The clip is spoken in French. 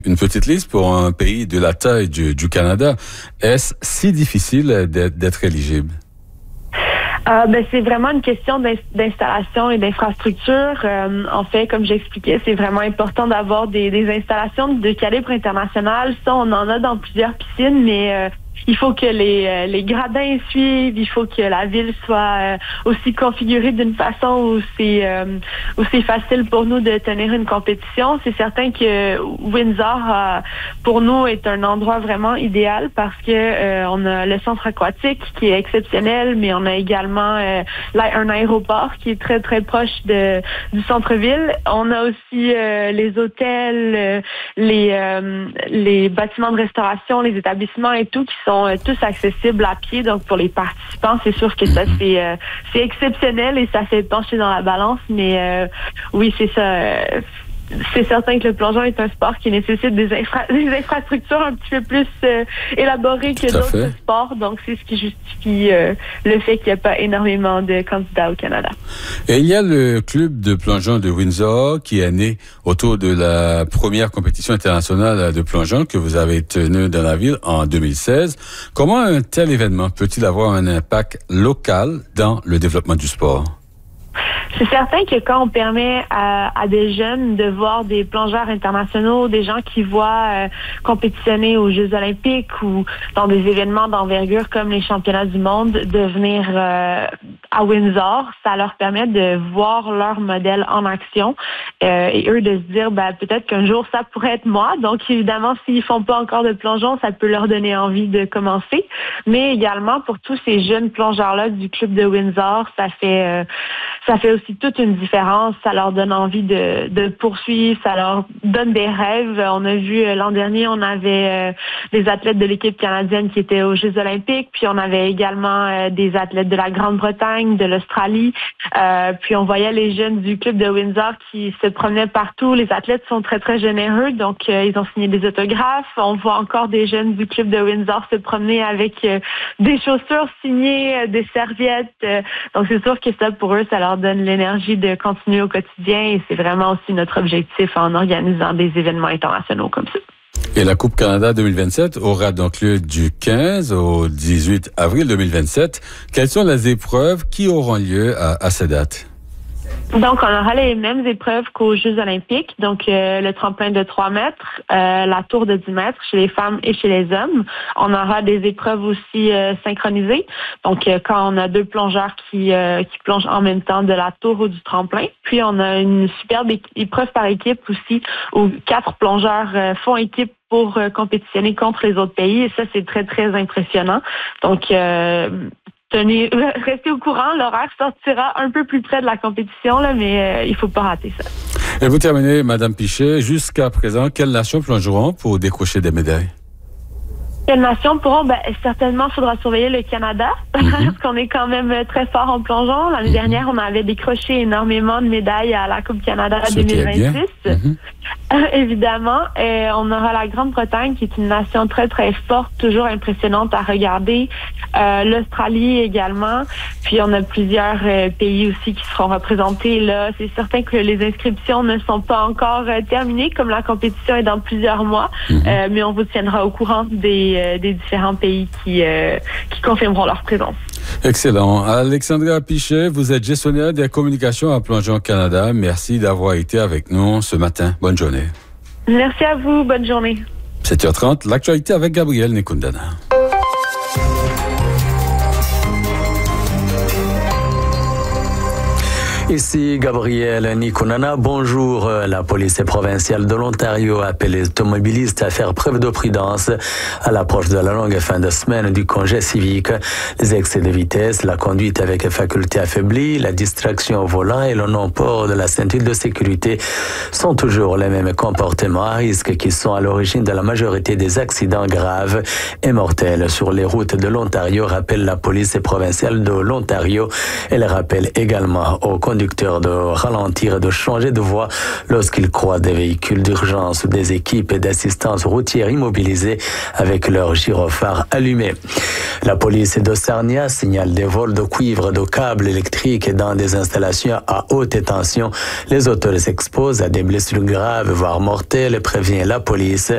Une petite liste pour un pays de la taille du Canada. Est-ce si difficile d'être éligible? C'est vraiment une question d'installation et d'infrastructure. En fait, comme j'expliquais, c'est vraiment important d'avoir des installations de calibre international. Ça, on en a dans plusieurs piscines, mais il faut que les gradins suivent, il faut que la ville soit aussi configurée d'une façon où c'est facile pour nous de tenir une compétition. C'est certain que Windsor, pour nous, est un endroit vraiment idéal parce que on a le centre aquatique qui est exceptionnel, mais on a également un aéroport qui est très, très proche du centre-ville. On a aussi les hôtels, les bâtiments de restauration, les établissements et tout qui sont tous accessibles à pied. Donc, pour les participants, c'est sûr que ça, c'est exceptionnel et ça fait pencher dans la balance. Mais oui, c'est ça. C'est certain que le plongeon est un sport qui nécessite des infrastructures un petit peu plus élaborées que d'autres sports. Donc, c'est ce qui justifie le fait qu'il n'y a pas énormément de candidats au Canada. Et il y a le club de plongeon de Windsor qui est né autour de la première compétition internationale de plongeon que vous avez tenue dans la ville en 2016. Comment un tel événement peut-il avoir un impact local dans le développement du sport? C'est certain que quand on permet à des jeunes de voir des plongeurs internationaux, des gens qui voient compétitionner aux Jeux olympiques ou dans des événements d'envergure comme les championnats du monde, de venir à Windsor, ça leur permet de voir leur modèle en action et eux de se dire peut-être qu'un jour ça pourrait être moi. Donc évidemment, s'ils font pas encore de plongeon, ça peut leur donner envie de commencer. Mais également pour tous ces jeunes plongeurs-là du club de Windsor, ça fait aussi toute une différence. Ça leur donne envie de poursuivre, ça leur donne des rêves. On a vu l'an dernier, on avait des athlètes de l'équipe canadienne qui étaient aux Jeux olympiques, puis on avait également des athlètes de la Grande-Bretagne, de l'Australie. Puis on voyait les jeunes du club de Windsor qui se promenaient partout. Les athlètes sont très, très généreux, donc ils ont signé des autographes. On voit encore des jeunes du club de Windsor se promener avec des chaussures signées, des serviettes. Donc c'est sûr que ça, pour eux, ça leur donne l'énergie de continuer au quotidien et c'est vraiment aussi notre objectif en organisant des événements internationaux comme ça. Et la Coupe Canada 2027 aura donc lieu du 15 au 18 avril 2027. Quelles sont les épreuves qui auront lieu à ces dates? Donc, on aura les mêmes épreuves qu'aux Jeux olympiques. Donc, le tremplin de 3 mètres, la tour de 10 mètres chez les femmes et chez les hommes. On aura des épreuves aussi synchronisées. Donc, quand on a 2 plongeurs qui plongent en même temps de la tour ou du tremplin. Puis, on a une superbe épreuve par équipe aussi où 4 plongeurs font équipe pour compétitionner contre les autres pays. Et ça, c'est très, très impressionnant. Donc, restez au courant, l'horaire sortira un peu plus près de la compétition, là, mais il faut pas rater ça. Et vous terminez, Madame Pichet, jusqu'à présent, quelles nations plongeront pour décrocher des médailles? Quelles nations pourront? Certainement, il faudra surveiller le Canada, parce qu'on est quand même très fort en plongeon. L'année dernière, on avait décroché énormément de médailles à la Coupe Canada 2026. Évidemment. On aura la Grande-Bretagne, qui est une nation très, très forte, toujours impressionnante à regarder. L'Australie également. Puis, on a plusieurs pays aussi qui seront représentés là. C'est certain que les inscriptions ne sont pas encore terminées, comme la compétition est dans plusieurs mois. Mais on vous tiendra au courant des différents pays qui confirmeront leur présence. Excellent. Alexandra Pichet, vous êtes gestionnaire des communications à Plongeon Canada. Merci d'avoir été avec nous ce matin. Bonne journée. Merci à vous. Bonne journée. 7h30, l'actualité avec Gabriel Nekundana. Ici Gabriel Nikonana, bonjour. La police provinciale de l'Ontario appelle les automobilistes à faire preuve de prudence à l'approche de la longue fin de semaine du congé civique. Les excès de vitesse, la conduite avec faculté affaiblie, la distraction au volant et le non-port de la ceinture de sécurité sont toujours les mêmes comportements à risque qui sont à l'origine de la majorité des accidents graves et mortels sur les routes de l'Ontario, rappelle la police provinciale de l'Ontario. Elle rappelle également aux conducteurs de ralentir et de changer de voie lorsqu'ils croisent des véhicules d'urgence ou des équipes d'assistance routière immobilisées avec leurs gyrophares allumés. La police de Sarnia signale des vols de cuivre, de câbles électriques dans des installations à haute tension. Les auteurs s'exposent à des blessures graves, voire mortelles, prévient la police.